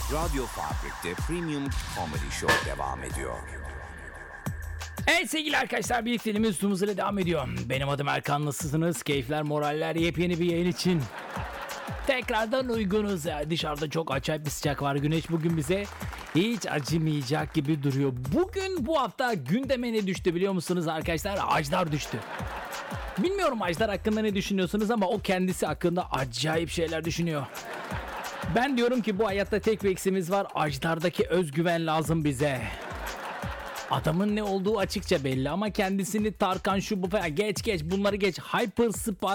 Radyo Fabrik'te Premium Comedy Show devam ediyor. Evet sevgili arkadaşlar, birlikteliğimiz üstümüz ile devam ediyor. Benim adım Erkan, nasılsınız? Keyifler, moraller yepyeni bir yayın için tekrardan uygunuz. Dışarıda çok acayip bir sıcak var. Güneş bugün bize hiç acımayacak gibi duruyor. Bugün bu hafta gündeme ne düştü biliyor musunuz arkadaşlar? Ajdar düştü. Bilmiyorum Ajdar hakkında ne düşünüyorsunuz ama o kendisi hakkında acayip şeyler düşünüyor. Ben diyorum ki bu hayatta tek bir eksimiz var. Ajdar'daki özgüven lazım bize. Adamın ne olduğu açıkça belli ama kendisini Tarkan şu bu falan geç bunları geç. Hyper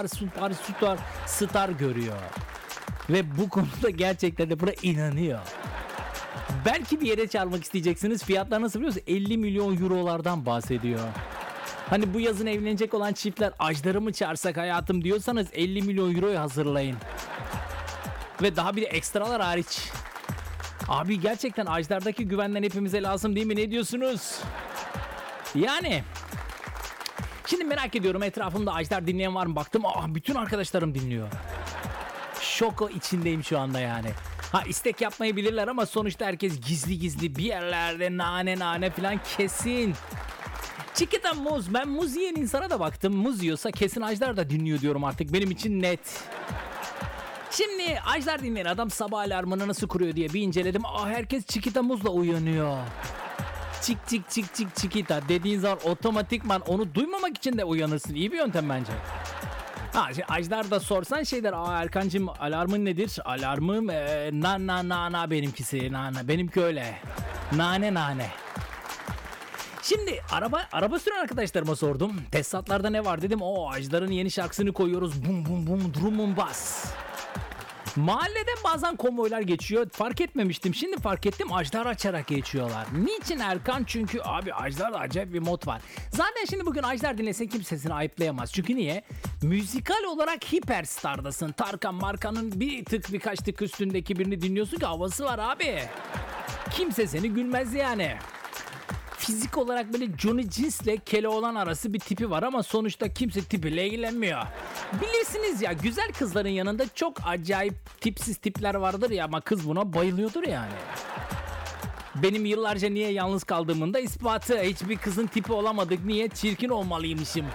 star görüyor. Ve bu konuda gerçekten de buna inanıyor. Belki bir yere çağırmak isteyeceksiniz. Fiyatlar nasıl biliyorsunuz? 50 milyon eurolardan bahsediyor. Hani bu yazın evlenecek olan çiftler Ajdar'ı mı çağırsak hayatım diyorsanız 50 milyon euroyu hazırlayın. Ve daha bir de ekstralar hariç. Abi gerçekten Ajdar'daki güvenden hepimize lazım değil mi? Ne diyorsunuz? Yani şimdi merak ediyorum, etrafımda Ajdar dinleyen var mı? Baktım bütün arkadaşlarım dinliyor. Şoko içindeyim şu anda yani. İstek yapmayı bilirler ama sonuçta herkes gizli bir yerlerde nane falan kesin. Chiquita muz. Ben muz yiyen insana da baktım. Muz yiyorsa kesin Ajdar da dinliyor diyorum artık. Benim için net. Şimdi Ajdar dinleyen adam sabah alarmını nasıl kuruyor diye bir inceledim. Herkes Chiquita muzla uyanıyor. Çık Chiquita dediğin zaman otomatikman onu duymamak için de uyanırsın. İyi bir yöntem bence. Ajdar da sorsan şeyler. Erkancığım alarmın nedir? Alarmım na benimkisi. Benimki öyle. Nane. Şimdi araba süren arkadaşlarıma sordum. Tesisatlarda ne var dedim. Ajdar'ın yeni şarkısını koyuyoruz. Bum durumum bas. Mahalleden bazen konvoylar geçiyor. Fark etmemiştim. Şimdi fark ettim, Ajdar açarak geçiyorlar. Niçin Erkan? Çünkü abi Ajdar'da acayip bir mod var. Zaten şimdi bugün Ajdar dinlesen kimsesini ayıplayamaz. Çünkü niye? Müzikal olarak hiperstardasın. Tarkan Markan'ın birkaç tık üstündeki birini dinliyorsun ki havası var abi. Kimse seni gülmez yani. Fizik olarak böyle Johnny Jeans'le Keloğlan arası bir tipi var ama sonuçta kimse tipiyle ilgilenmiyor. Bilirsiniz ya, güzel kızların yanında çok acayip tipsiz tipler vardır ya ama kız buna bayılıyordur yani. Benim yıllarca niye yalnız kaldığımın da ispatı. Hiçbir kızın tipi olamadık. Niye? Çirkin olmalıymışım.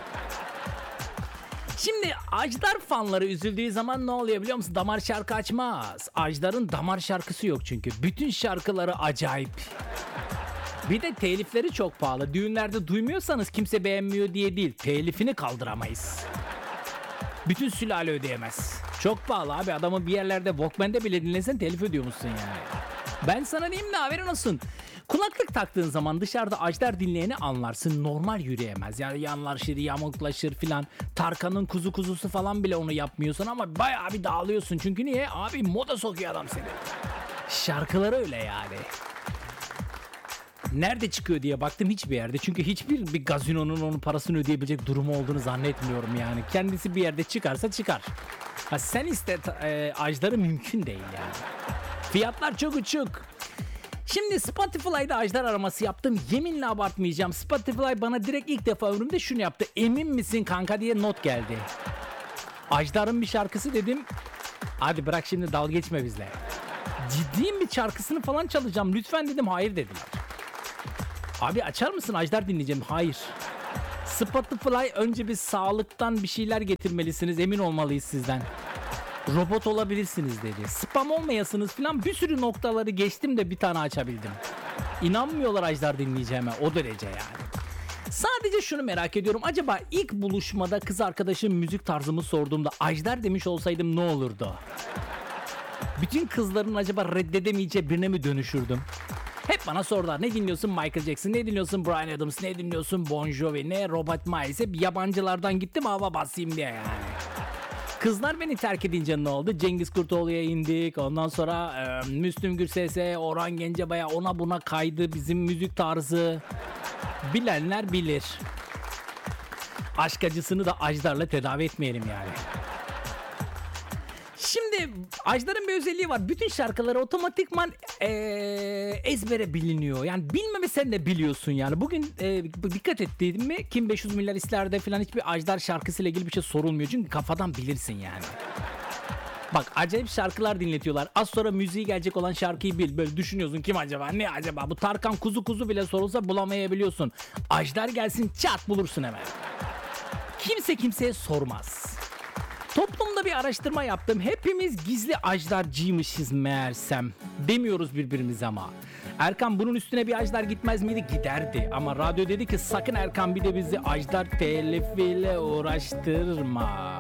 Şimdi Ajdar fanları üzüldüğü zaman ne oluyor biliyor musun? Damar şarkı açmaz. Ajdar'ın damar şarkısı yok çünkü. Bütün şarkıları acayip. Bir de telifleri çok pahalı. Düğünlerde duymuyorsanız kimse beğenmiyor diye değil. Telifini kaldıramayız. Bütün sülale ödeyemez. Çok pahalı abi. Adamı bir yerlerde Walkman'de bile dinlesen telif ödüyormuşsun yani. Ben sana diyeyim de haberin olsun. Kulaklık taktığın zaman dışarıda Ajdar dinleyeni anlarsın. Normal yürüyemez. Yani yanlarışır, yamuklaşır filan. Tarkan'ın kuzusu falan bile onu yapmıyorsun ama bayağı bir dağılıyorsun. Çünkü niye? Abi moda sokuyor adam seni. Şarkıları öyle yani. Nerede çıkıyor diye baktım, hiçbir yerde. Çünkü hiçbir bir gazinonun onun parasını ödeyebilecek durumu olduğunu zannetmiyorum yani. Kendisi bir yerde çıkarsa çıkar. Sen iste Ajdar'ı mümkün değil yani. Fiyatlar çok uçuk. Şimdi Spotify'da Ajdar araması yaptım. Yeminle abartmayacağım. Spotify bana direkt ilk defa ömrümde şunu yaptı. Emin misin kanka diye not geldi. Ajdar'ın bir şarkısı dedim. Hadi bırak şimdi, dalga geçme bizle. Ciddiyim, bir şarkısını falan çalacağım. Lütfen dedim. Hayır dediler. Abi açar mısın, Ajdar dinleyeceğim. Hayır. Spotify önce bir sağlıktan bir şeyler getirmelisiniz. Emin olmalıyız sizden. Robot olabilirsiniz dedi. Spam olmayasınız falan, bir sürü noktaları geçtim de bir tane açabildim. İnanmıyorlar Ajdar dinleyeceğime, o derece yani. Sadece şunu merak ediyorum. Acaba ilk buluşmada kız arkadaşım müzik tarzımı sorduğumda Ajdar demiş olsaydım ne olurdu? Bütün kızların acaba reddedemeyeceği birine mi dönüşürdüm? Hep bana sordular. Ne dinliyorsun? Michael Jackson. Ne dinliyorsun? Bryan Adams. Ne dinliyorsun? Bon Jovi. Ne? Robert Miles. Hep yabancılardan gittim hava basayım diye yani. Kızlar beni terk edince ne oldu? Cengiz Kurtoğlu'ya indik. Ondan sonra Müslüm Gürses'e, Orhan Gencebay'a, ona buna kaydı bizim müzik tarzı. Bilenler bilir. Aşk acısını da Ajdar'la tedavi etmeyelim yani. Şimdi Ajdar'ın bir özelliği var. Bütün şarkıları otomatikman ezbere biliniyor. Yani bilmemesen de biliyorsun yani. Bugün dikkat ettin mi? Kim 500 milyar ister'de falan hiçbir Ajdar şarkısıyla ilgili bir şey sorulmuyor. Çünkü kafadan bilirsin yani. Bak acayip şarkılar dinletiyorlar. Az sonra müziği gelecek olan şarkıyı bil. Böyle düşünüyorsun kim acaba? Ne acaba? Bu Tarkan Kuzu Kuzu bile sorulsa bulamayabiliyorsun. Ajdar gelsin çat bulursun hemen. Kimse kimseye sormaz. Toplumda bir araştırma yaptım. Hepimiz gizli ajdarcıymışız meğersem. Demiyoruz birbirimize ama. Erkan bunun üstüne bir ajdar gitmez miydi? Giderdi. Ama radyo dedi ki sakın Erkan bir de bizi ajdar telifiyle uğraştırma.